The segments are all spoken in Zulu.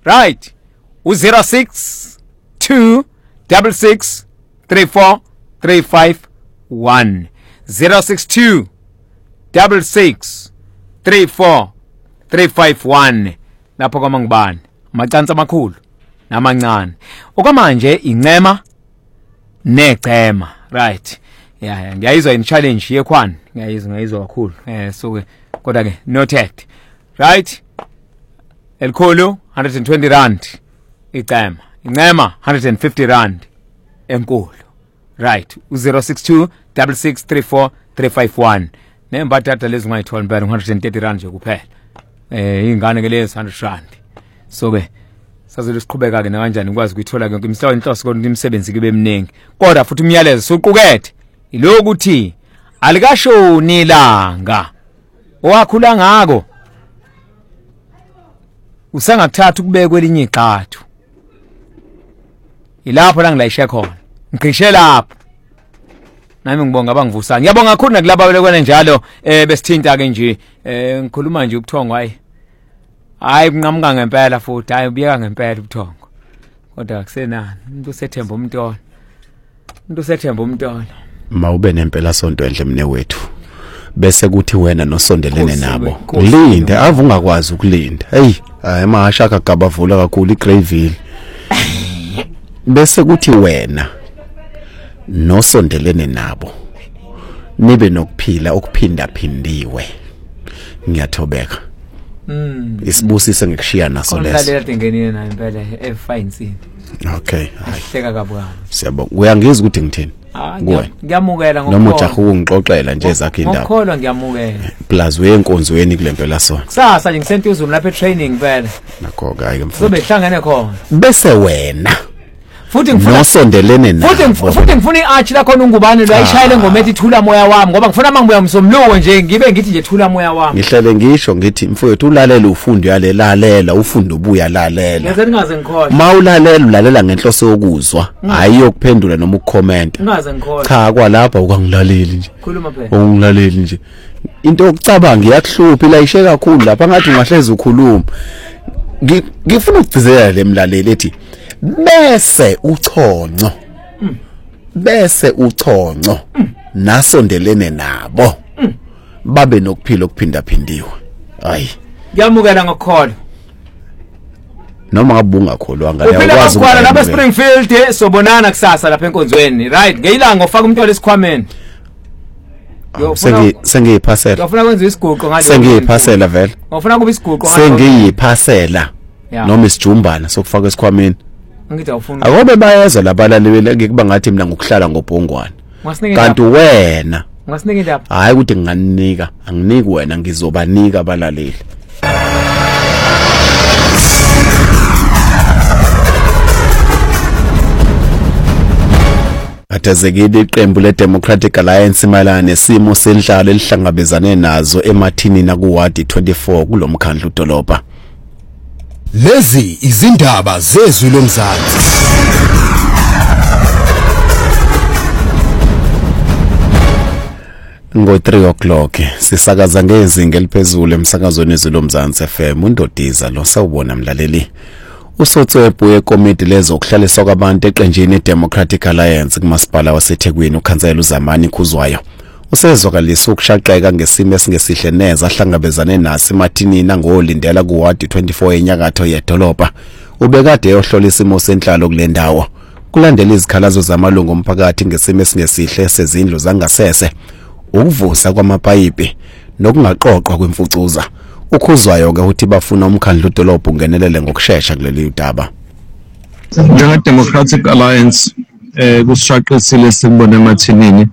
right u062 66 34 351 062 66 34 351 lapho kwamangibani amacansi amakhulu namancane okwamanje incema necema right yeah ngiyayizwa in challenge yekhwana ngiyayizwa kakhulu so kodwa ke noted right elikhulu 120 rand icema incema 150 rand enkulu right u062 6634 351 nembatata lezi ungayithola impela 130 rand nje kuphela ingane ke lezi 100 rand so ke sazobe siqhubeka ke na kanjani ukwazi ukuyithola yonke imihla inhloso kodwa imisebenzi kibe eminingi kodwa futhi umyalezo soqukethe ilokuthi alikashoni ilanga owakhula ngako usangakuthatha ukubeka kwelinye iqathu ilapho la ngilayishe khona ngikhishe lapho nami ngibonga abangivusa ngiyabonga kakhulu nakulabo abelekwana njalo besithinta ke nje ngikhuluma nje ubuthongo hayi kunqamuka ngempela futhi hayi ubiyeka ngempela ubuthongo kodwa akusenani umuntu usethemba umntwana mawube nempela sonto endle mne wethu bese kuthi wena nosondelene nabo linde ave ungakwazi ukulinda hey emahasha akagabavula kakhulu iGreyville bese kuthi wena nosondelene nabo nibe nokuphila okuphinda phindiwe ngiyathobeka isibusise ngikushiya naso leso ngidlalela dengenini nayo impela efine scene okay hleka kabukani siyabonga uyangizwa ukuthi ngithini ngiyamukela ngokho noma ujaha ungixoxela nje zakhe indaba ngokholwa ngiyamukela plus wenkonzweni kulempela sona kusasa nje ngisentuzulu lapha etraining phela nakho ke mfowethu sobe hlangane khona bese wena futhi ngifuna nosondelene nabo futhi ngifuna iarch la khona ungubani lo ayishayile ngoma ethi thula moya wami ngoba ngifuna mangibuya msomluko nje ngibe ngithi nje thula moya wami ngihlele ngisho ngithi mfowethu ulalela ufundo yalalela ufundo ubuya lalela ngeze ningaze ngikhohle mawulalela ulalela ngenhloso yokuzwa hayi yokuphendula noma ukucomment ningaze ngikhohle cha kwalapha ukangilaleli nje khuluma phela ungilaleli nje into yokucabanga iyakuhlupha ilayishe kakhulu lapha ngathi ungahleze ukhuluma ngifuna ukugcizelela lemlaleli ethi bese uchonco nasondelene nabo babe nokuphila okuphinda phindiwe hayi ngiyamukela ngokukholwa noma ngabe ungakholwanga uyakwazi ukukholwa lapha Springfield sobonana kusasa lapha enkonzweni right ngeyilanga ufaka umntwana esikhwameni sengiyiphasela ngifuna kwenza isiguqo ngalo sengiyiphasela vele ngifuna kuba isiguqo sengiyiphasela noma isijumbana sokufaka esikhwameni ngithi awufuna akobe bayeza labalaleli ngikuba ngathi mina ngokuhlala ngobhongwane kanti wena ngasinika indaba hayi ukuthi nginganika anginiki wena ngizobanika abalaleli athazekile iqembu leDemocratic Alliance imalana nesimo senhlalo elihlangabezane nazo emathini nakuwadi 24 kulomkhandlu dolobha. Lezi izindaba zezwi lomzansi. Ngo 3 o'clock sisakaza ngezinga eliphezulu emsakazweni wezwi lomzansi FM uNdodiza lo sawubona mlaleli. Usotswebhu wekomiti lezokuhlaliswa kwabantu eqenjini iDemocratic Alliance kumasipala waseThekwini uKhansela uZamani Khuzwayo usezwakalisa ukushaqeka ngesimo esingesihle neza ahlangabezane naso emathinini ngolindela kuwadi 24 enyakatho yedolobha ubekade eyohlola isimo senhlalo kule ndawo kulandela izikhalazo zamalungu omphakathi ngesimo esingesihle sezindlu zangasese ukuvusa kwamapayipi nokungaqoqwa kwemfucuza ukhuzwayo ke uthi bafuna umkhandlu dolobha ungenelele ngokusheshsha kuleli udaba. Njenge Democratic Alliance kusishaqisile sikubona emathinini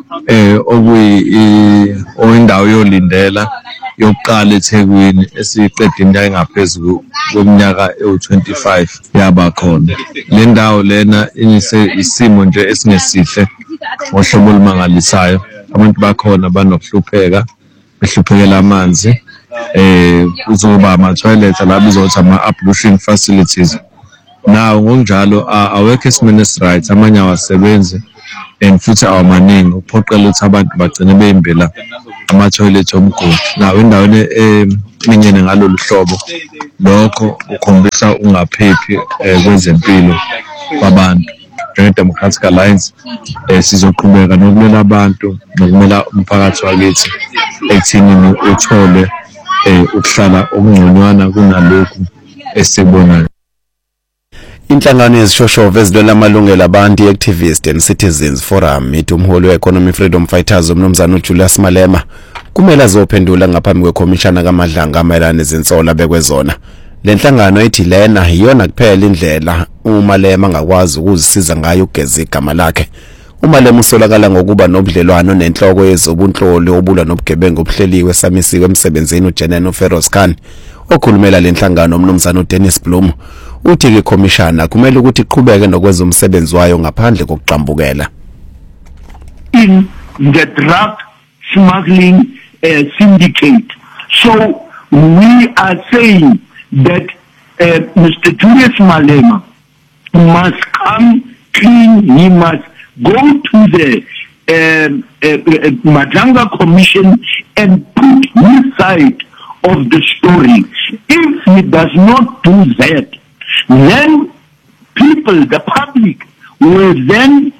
oyindawo yolindela yokuqala eThekwini esiqedwe indawo engaphezulu kweminyaka ewu25 yaba khona le ndawo lena isimo nje esingesihle ngohlobo olumangalisayo abantu bakhona banokuhlupheka behluphekela amanzi kuzoba ama toilet la bizothi ama ablution facilities now ngokunjalo awekho esimene right amanye awasebenzi and futhi awamaningi uphoqela ukuthi abantu bagcine beyimbela ama toilet omgodi now endaweni eminyene ngalolu hlobo lokho ukhombisa ungaphephi kwezempilo kwabantu. Njenge-Democratic Alliance sizoqhubeka nokumela abantu nokumela umphakathi wakithi ekuthenini uthole ukuhlala okungconywana kunalokhu esikubonayo. Inhlangano yezishoshovu ezilwela amalungelo abantu i-Activist and Citizens Forum ithi umholi we-Economic Freedom Fighters umnumzana uJulius Malema kumele azophendula ngaphambi kwekhomishana kaMadlanga mayelana nezinsola bekwezona. Le nhlangano ethi lena iyona kuphela indlela uMalema angakwazi ukuzisiza ngayo ukugeza igama lakhe. uMalema usolakala ngokuba nobudlelwano nenhloko yezobunhloli obulwa nobugebengu obuhleliwe esamisiwe emsebenzini uJenan uFeroz Khan okhulumela le nhlangano umnumzana uDennis Bloem uthi ikhomishana kumele ukuthi iqhubeke nokwenza umsebenzi wayo ngaphandle kokuqambukela. In the drug smuggling syndicate. So we are saying that Mr. Julius Malema must come clean. He must go to the Madlanga Commission and put his side of the story. If he does not do that, then people, the public, will then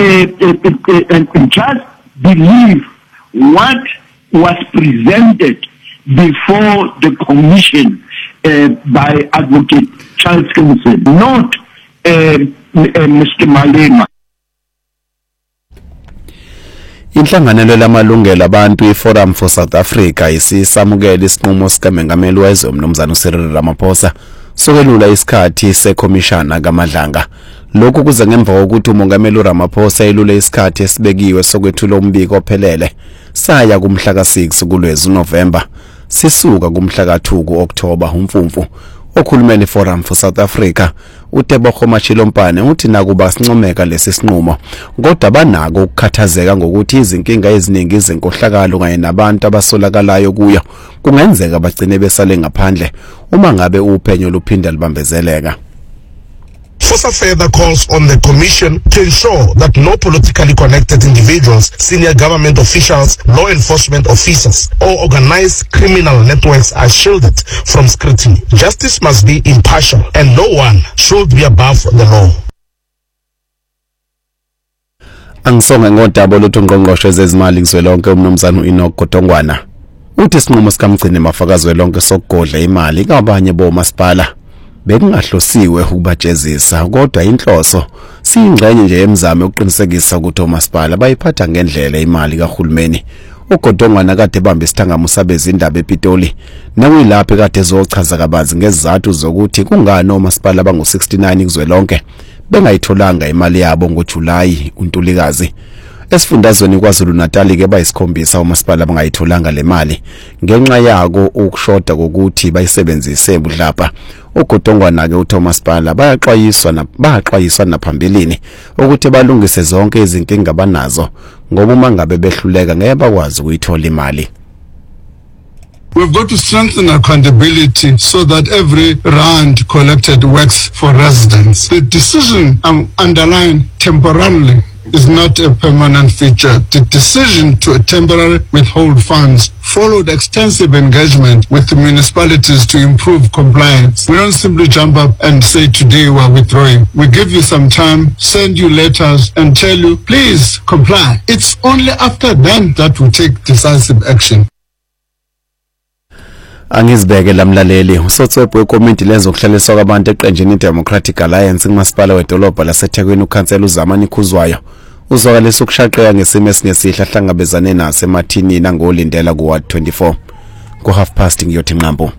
just believe what was presented before the commission by Advocate Charles Kimson, not Mr. Malema. Inhlanganelo lamalungelo abantu iForum for South Africa isisamukela isinqumo sikaMengameli wezwe umnumzana uCyril Ramaphosa sokwelula isikhathi sekhomishana kaMadlanga. Lokhu kuze ngemva kokuthi uMongameli uRamaphosa elule isikhathi esibekiwe sokwethula umbiko ophelele saya kumhla ka6 kuLwezi November sisuka kumhla ka2 kuOctober umfumfu. Okhulumela iForum for South Africa uTebogo Machilompane uthi nakuba sincomeka lesi sinqumo kodwa banako ukukhathazeka ngokuthi izinkinga eziningi izenkohlakalo kanye nabantu abasolakalayo kuyo kungenzeka bagcine besale ngaphandle uma ngabe uphenyo luphinda libambezeleka. FOSA further calls on the Commission to ensure that no politically connected individuals, senior government officials, law enforcement officers, or organized criminal networks are shielded from scrutiny. Justice must be impartial and no one should be above the law. Angisonga ngodaba lothungqongqoshe zezimali ngizwelonke umnumzana uEnoch Godongwana uthi isinqumo sikamgcini mafakazwelonke sokugodla imali kabanye bomasipala bekungahlosiwe ukubajezisa kodwa inhloso siyingxenye nje yemizamo yokuqinisekisa ukuthi omasipala bayiphatha ngendlela imali kahulumeni. uGodongwana kade bamba isithangamo sabezindaba ePitoli nakuyilapho kade ezochaza kabanzi ngezizathu zokuthi kungani omasipala bangu69 kuzwelonke bengayitholanga imali yabo ngoJulayi uNtulikazi. Esifundazweni kwaZulu Natal ke bayisikhombisa omasipala bangayitholanga le mali ngenxa yako ukushoda kokuthi bayisebenzise ebudlapha. uGodongwana ke uthi omasipala baxwayiswa naphambilini ukuthi balungise zonke izinkinga abanazo ngoba uma ngabe behluleka ngeke bakwazi ukuyithola imali. We've got to strengthen accountability so that every rand collected works for residents. The decision underlined temporarily is not a permanent feature. The decision to temporarily withhold funds followed extensive engagement with the municipalities to improve compliance. We don't simply jump up and say today we are withdrawing. We give you some time, send you letters and tell you please comply. It's only after then that we take decisive action. Angizibeke lamlaleli usotswebhu wekomiti lezokuhlaliswa kwabantu eqenjini iDemocratic Alliance kumasipala wedolobha laseThekwini ukhansela uZamani Khuzwayo uzwakalisa ukushaqeka ngesimo esingesihle ahlangabezane naso emathinini angolindela kuWard 24 ku 12:30 ngiyothi nqambo.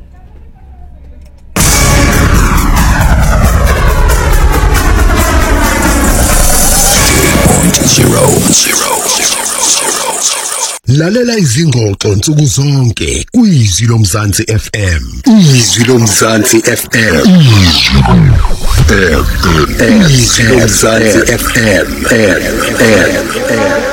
Lalela izingxoxo nsuku zonke kuyizwi lomzansi FM. Izwi lomzansi FM. Izwi lomzansi FM.